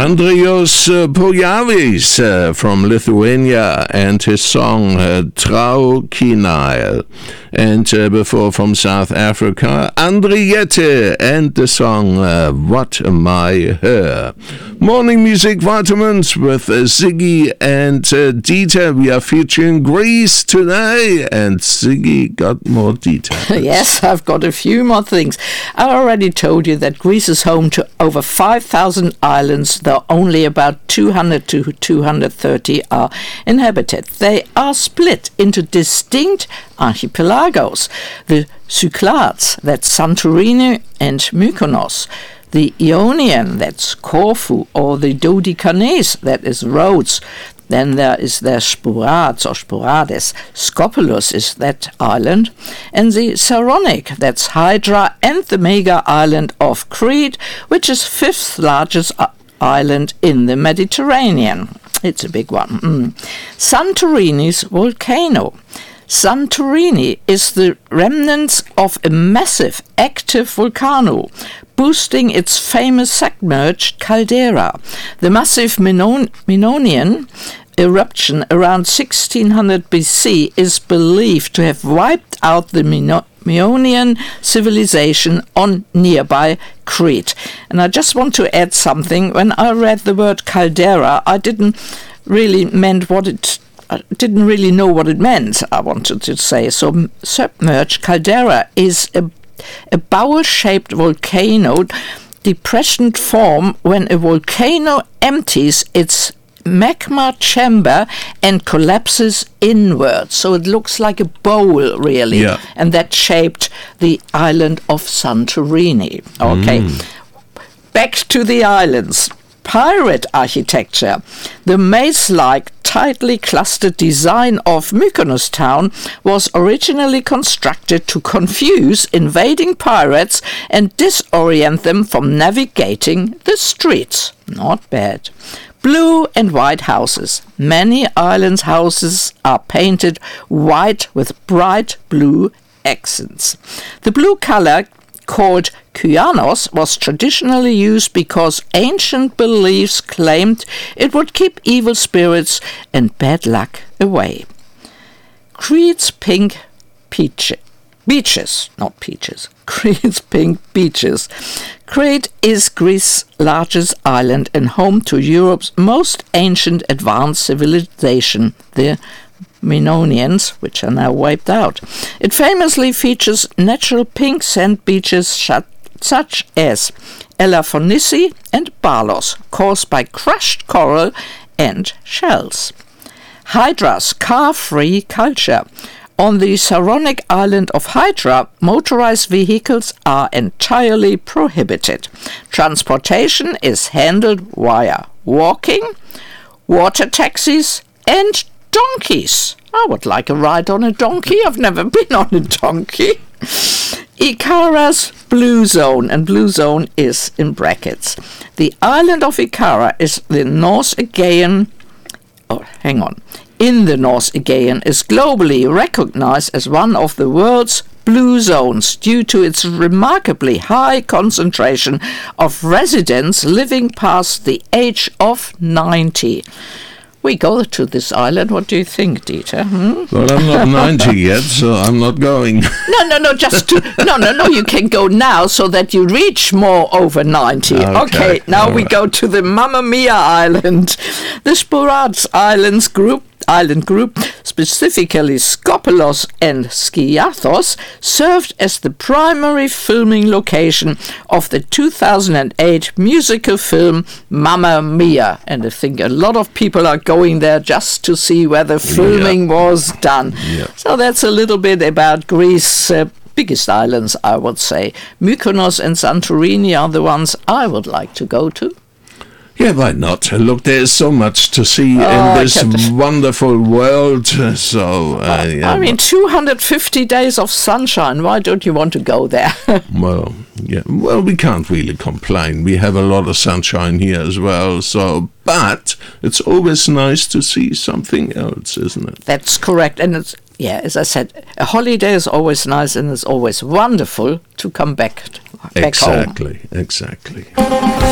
Andrius Pojavis from Lithuania and his song Traukinile. And before from South Africa, Andriette and the song What My Hair. Morning Music Vitamins with Ziggy and Dieter. We are featuring Greece today, and Ziggy got more details. Yes, I've got a few more things. I already told you that Greece is home to over 5,000 islands, though only about 200 to 230 are inhabited. They are split into distinct archipelagos. The Cyclades, that's Santorini and Mykonos. The Ionian, that's Corfu, or the Dodecanese, that is Rhodes. Then there is the Sporades or Sporades. Skopelos is that island. And the Saronic, that's Hydra, and the mega island of Crete, which is fifth largest island in the Mediterranean. It's a big one. Santorini's volcano. Santorini is the remnants of a massive active volcano, boosting its famous submerged caldera. The massive Minoan eruption around 1600 BC is believed to have wiped out the Minoan civilization on nearby Crete. And I just want to add something. When I read the word caldera, I didn't really know what it meant, I wanted to say. So submerged caldera is a bowl-shaped volcano depression form when a volcano empties its magma chamber and collapses inwards. So it looks like a bowl, really. Yeah. And that shaped the island of Santorini. Okay. Back to the islands. Pirate architecture. The maze-like, tightly clustered design of Mykonos town was originally constructed to confuse invading pirates and disorient them from navigating the streets. Not bad. Blue and white houses. Many islands' houses are painted white with bright blue accents. The blue color, called Kyanos, was traditionally used because ancient beliefs claimed it would keep evil spirits and bad luck away. Crete's pink beaches, not peaches. Crete's pink beaches. Crete is Greece's largest island and home to Europe's most ancient advanced civilization, the Minoans, which are now wiped out. It famously features natural pink sand beaches such as Elafonisi and Balos, caused by crushed coral and shells. Hydra's car-free culture. On the Saronic island of Hydra, motorized vehicles are entirely prohibited. Transportation is handled via walking, water taxis, and donkeys. I would like a ride on a donkey. I've never been on a donkey. Ikara's blue zone, and blue zone is in brackets. The island of Ikara is the North Aegean. In the North Aegean is globally recognized as one of the world's blue zones due to its remarkably high concentration of residents living past the age of 90. We go to this island. What do you think, Dieter? Well, I'm not 90 yet, so I'm not going. No, you can go now so that you reach more over 90. Okay, now we go to the Mamma Mia Island. The Sporades Island group, specifically Skopelos and Skiathos, served as the primary filming location of the 2008 musical film Mamma Mia. And I think a lot of people are going there just to see where the filming was done. Yeah. So that's a little bit about Greece's biggest islands, I would say. Mykonos and Santorini are the ones I would like to go to. Yeah, why not? Look, there's so much to see in this wonderful world. So, I mean, 250 days of sunshine. Why don't you want to go there? Well, we can't really complain. We have a lot of sunshine here as well. So, but it's always nice to see something else, isn't it? That's correct. And it's, as I said, a holiday is always nice, and it's always wonderful to come back home. Exactly.